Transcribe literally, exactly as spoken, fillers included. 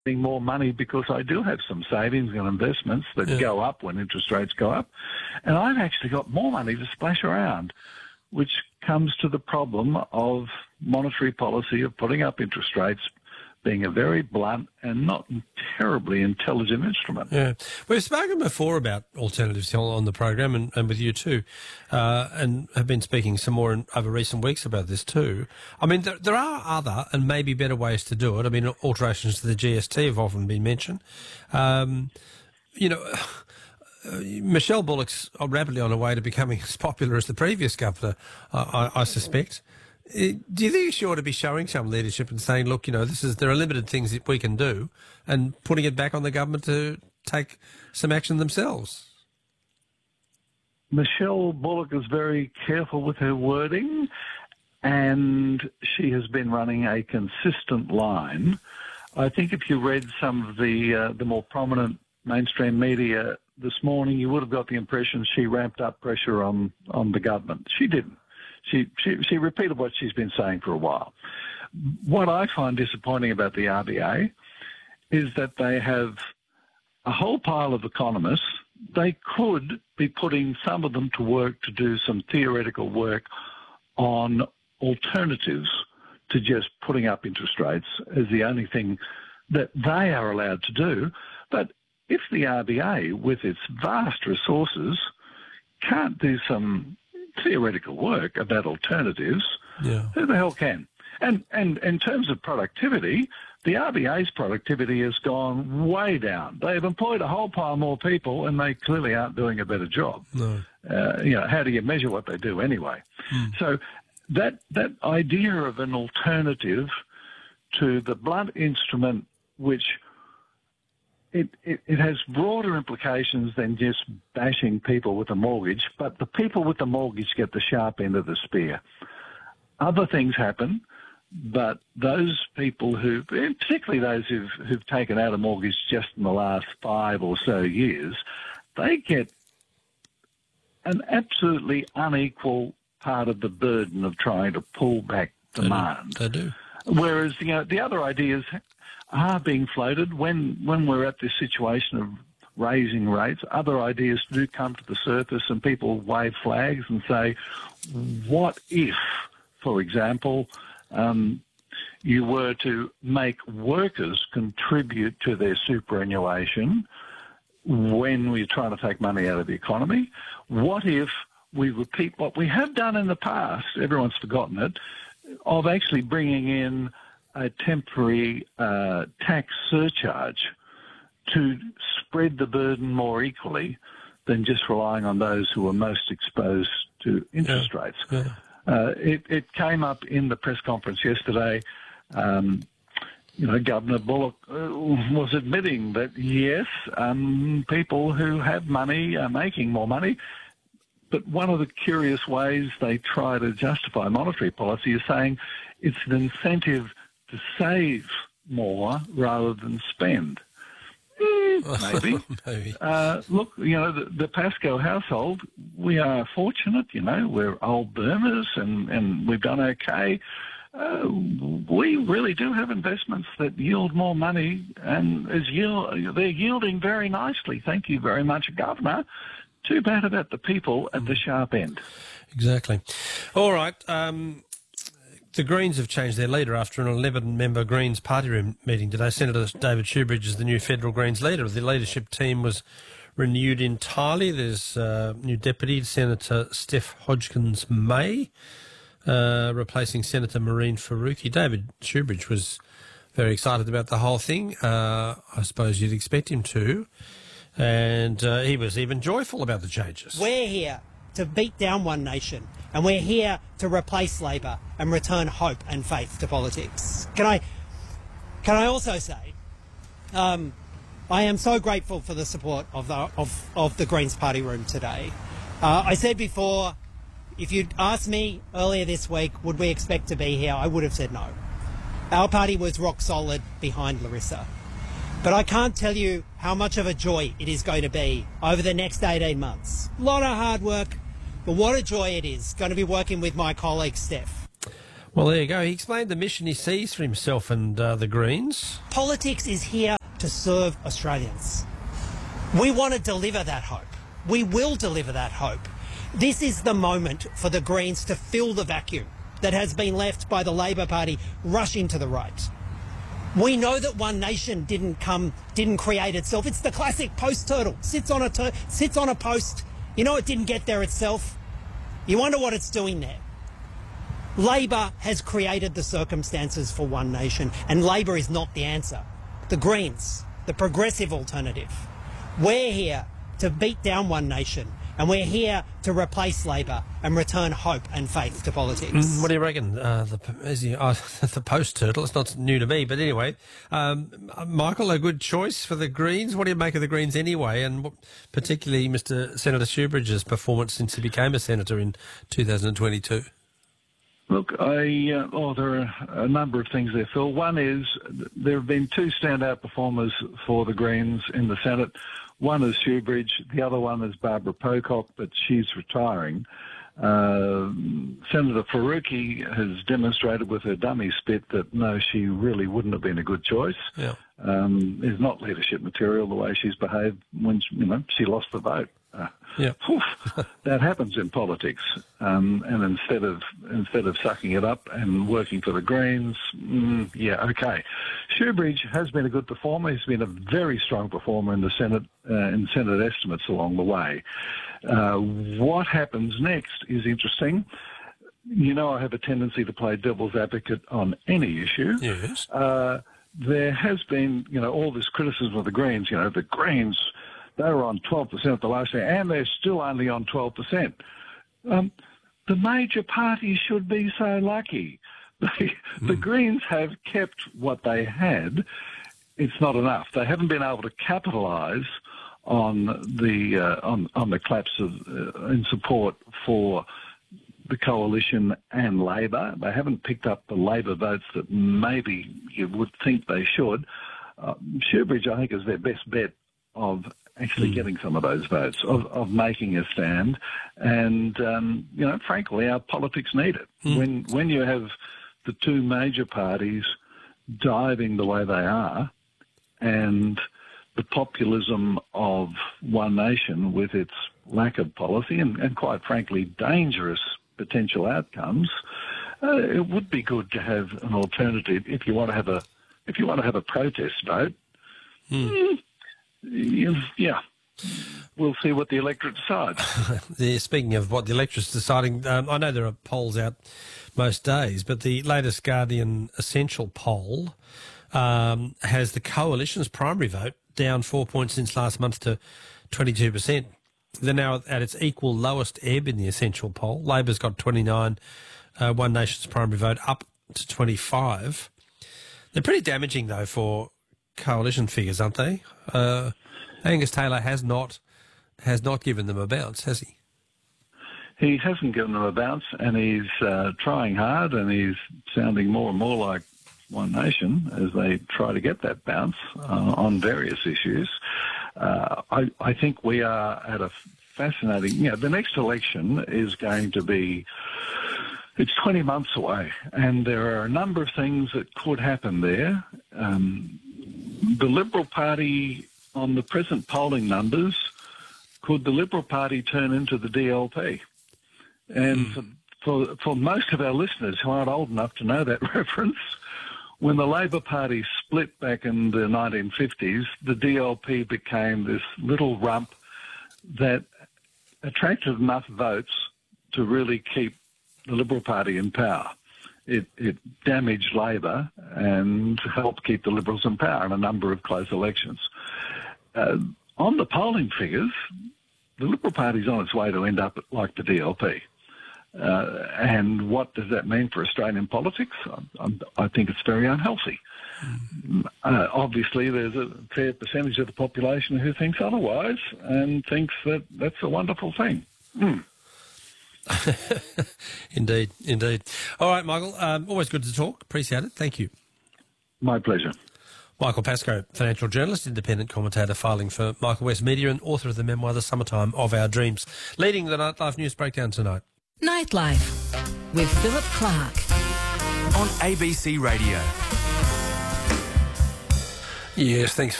more money because I do have some savings and investments that Yeah. go up when interest rates go up. And I've actually got more money to splash around, which comes to the problem of monetary policy of putting up interest rates being a very blunt and not terribly intelligent instrument. Yeah. We've spoken before about alternatives on on the program and, and with you too, uh, and have been speaking some more in, over recent weeks about this too. I mean, there, there are other and maybe better ways to do it. I mean, alterations to the G S T have often been mentioned. Um, you know, uh, Michelle Bullock's rapidly on her way to becoming as popular as the previous governor, I, I, I suspect. Uh, Do you think she ought to be showing some leadership and saying, look, you know, this is there are limited things that we can do, and putting it back on the government to take some action themselves? Michelle Bullock is very careful with her wording, and she has been running a consistent line. I think if you read some of the uh, the more prominent mainstream media this morning, you would have got the impression she ramped up pressure on, on the government. She didn't. She, she she repeated what she's been saying for a while. What I find disappointing about the R B A is that they have a whole pile of economists. They could be putting some of them to work to do some theoretical work on alternatives to just putting up interest rates as the only thing that they are allowed to do. But if the R B A, with its vast resources, can't do some theoretical work about alternatives, Yeah. who the hell can? And and in terms of productivity, the R B A's productivity has gone way down. They've employed a whole pile more people, and they clearly aren't doing a better job. No. Uh, you know, how do you measure what they do anyway? Mm. So that that idea of an alternative to the blunt instrument, which It, it, it has broader implications than just bashing people with a mortgage, but the people with the mortgage get the sharp end of the spear. Other things happen, but those people who, particularly those who've, who've taken out a mortgage just in the last five or so years, they get an absolutely unequal part of the burden of trying to pull back demand. They do. They do. Whereas, you know, the other ideas are being floated when, when we're at this situation of raising rates. Other ideas do come to the surface and people wave flags and say, what if, for example, um, you were to make workers contribute to their superannuation when we're trying to take money out of the economy? What if we repeat what we have done in the past, everyone's forgotten it, of actually bringing in a temporary uh, tax surcharge to spread the burden more equally than just relying on those who are most exposed to interest Yeah. rates. Yeah. Uh, it, it came up in the press conference yesterday. Um, you know, Governor Bullock uh, was admitting that, yes, um, people who have money are making more money. But one of the curious ways they try to justify monetary policy is saying it's an incentive to save more rather than spend. Mm, maybe. Maybe. Uh, look, you know, the, the Pascoe household, we are fortunate, you know, we're old boomers and, and we've done okay. Uh, we really do have investments that yield more money and is yield, they're yielding very nicely. Thank you very much, Governor. Too bad about the people at the sharp end. Exactly. All right. Um, the Greens have changed their leader after an eleven-member Greens party room meeting today. Senator David Shoebridge is the new federal Greens leader. The leadership team was renewed entirely. There's uh, new Deputy Senator Steph Hodgkins-May, uh, replacing Senator Maureen Faruqi. David Shoebridge was very excited about the whole thing. Uh, I suppose you'd expect him to. And uh, he was even joyful about the changes. We're here to beat down One Nation, and we're here to replace Labor and return hope and faith to politics. Can I, can I also say, um, I am so grateful for the support of the of, of the Greens party room today. Uh, I said before, if you'd asked me earlier this week, would we expect to be here, I would have said no. Our party was rock solid behind Larissa. But I can't tell you how much of a joy it is going to be over the next eighteen months. A lot of hard work, but what a joy it is going to be working with my colleague Steph. Well, there you go. He explained the mission he sees for himself and uh, the Greens. Politics is here to serve Australians. We want to deliver that hope. We will deliver that hope. This is the moment for the Greens to fill the vacuum that has been left by the Labor Party rushing to the right. We know that One Nation didn't come, didn't create itself. It's the classic post turtle. Sits on a tur- sits on a post. You know it didn't get there itself. You wonder what it's doing there. Labor has created the circumstances for One Nation, and Labor is not the answer. The Greens, the progressive alternative. We're here to beat down One Nation, and we're here to replace Labor and return hope and faith to politics. Mm, what do you reckon? Uh, the, is he, uh, the post turtle, it's not new to me, but anyway. Um, Michael, a good choice for the Greens. What do you make of the Greens anyway, and particularly Mister Senator Shoebridge's performance since he became a senator in two thousand twenty-two? Look, I, uh, oh, there are a number of things there, Phil. One is there have been two standout performers for the Greens in the Senate. One is Shoebridge, the other one is Barbara Pocock, but she's retiring. Uh, Senator Faruqi has demonstrated with her dummy spit that, no, she really wouldn't have been a good choice. Yeah. Um, is not leadership material the way she's behaved when, she, you know, she lost the vote. Uh, yeah. That happens in politics, um, and instead of instead of sucking it up and working for the Greens, mm, yeah, okay. Shoebridge has been a good performer. He's been a very strong performer in the Senate, uh, in Senate estimates along the way. Uh, what happens next is interesting. You know, I have a tendency to play devil's advocate on any issue. Yes. Uh, there has been, you know, all this criticism of the Greens. You know, the Greens, they were on twelve percent at the last year, and they're still only on twelve percent. Um, the major parties should be so lucky. They, mm. The Greens have kept what they had. It's not enough. They haven't been able to capitalise on the uh, on on the collapse of uh, in support for the coalition and Labor. They haven't picked up the Labor votes that maybe you would think they should. Uh, Shoebridge, I think, is their best bet of actually mm. getting some of those votes, of, of making a stand. And, um, you know, frankly, our politics need it. Mm. When when you have the two major parties diving the way they are, and the populism of One Nation with its lack of policy and, and quite frankly, dangerous potential outcomes, uh, it would be good to have an alternative if you want to have a if you want to have a protest vote. Mm. Mm, yeah, we'll see what the electorate decides. Speaking of what the electorate's deciding, um, I know there are polls out most days, but the latest Guardian Essential poll um, has the coalition's primary vote down four points since last month to twenty-two percent. They're now at its equal lowest ebb in the Essential poll. Labor's got twenty-nine, uh, One Nation's primary vote up to twenty-five. They're pretty damaging, though, for coalition figures, aren't they? Uh, Angus Taylor has not has not given them a bounce, has he? He hasn't given them a bounce, and he's uh, trying hard, and he's sounding more and more like One Nation as they try to get that bounce uh, on various issues. Uh, I, I think we are at a fascinating, you know, the next election is going to be, it's twenty months away, and there are a number of things that could happen there. Um, the Liberal Party, on the present polling numbers, could the Liberal Party turn into the D L P? And mm. for, for, for most of our listeners who aren't old enough to know that reference, when the Labor Party split back in the nineteen fifties, the D L P became this little rump that attracted enough votes to really keep the Liberal Party in power. It, it damaged Labor and helped keep the Liberals in power in a number of close elections. Uh, on the polling figures, the Liberal Party's on its way to end up like the D L P. Uh, and what does that mean for Australian politics? I, I think it's very unhealthy. Mm. Uh, obviously, there's a fair percentage of the population who thinks otherwise and thinks that that's a wonderful thing. Mm. Indeed, indeed. All right, Michael, um, always good to talk. Appreciate it. Thank you. My pleasure. Michael Pascoe, financial journalist, independent commentator, filing for Michael West Media and author of the memoir The Summertime of Our Dreams, leading the Nightlife News Breakdown tonight. Nightlife with Philip Clark. on A B C Radio. Yes, thanks for